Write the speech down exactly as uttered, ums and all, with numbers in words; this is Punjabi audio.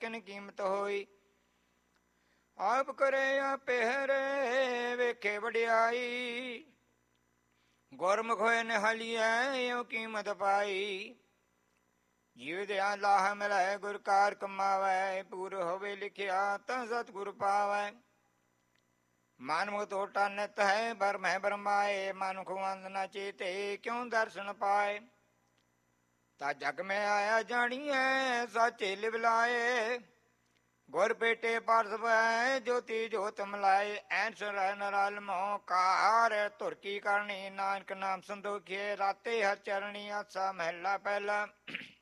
ਕਿਨ ਕੀਮਤ ਹੋਈ। ਆਪ ਕਰੇ ਆਪੇ ਹਰੇ ਵੇਖੇ ਵਡਿਆਈ, ਗੁਰਮੁਖ ਹੋਏ ਨਿਹਾਲੀਐ ਇਉ ਕੀਮਤ ਪਾਈ। ਜੀਵ ਦਿਆ ਲਾਹ ਮਿਲੈ ਗੁਰ ਕਾਰ ਕਮਾਵੈ, ਪੂਰ ਹੋਵੇ ਲਿਖਿਆ ਤਾਂ ਸਤਿਗੁਰ ਪਾਵੈ। ਮਨਮੁਖ ਟੋਟਾ ਨਿਤ ਹੈ ਬਰਮ ਹੈ ਬਰਮਾਏ, ਮਨੁਖ ਵੰਦ ਨ ਚੇਤੇ ਕਿਉ ਦਰਸ਼ਨ ਪਾਏ। ਤਾ ਜਗ ਮੈਂ ਆਇਆ ਜਾਣੀਐ ਸਾਚੇ ਲਿਵਲਾਏ, ਗੁਰ ਭੇਟੇ ਪਰਸ ਪੈ ਜੋਤੀ ਜੋਤ ਮਲਾਏ। ਐਨਸ ਨਰਾਲਮੋ ਕਾਰ ਧੁਰ ਕੀ ਕਰਨੀ, ਨਾਨਕ ਨਾਮ ਸੰਤੋਖੀਏ ਰਾਤੇ ਹਰ ਚਰਣੀ। ਆਸਾ ਮਹਿਲਾ ਪਹਿਲਾ।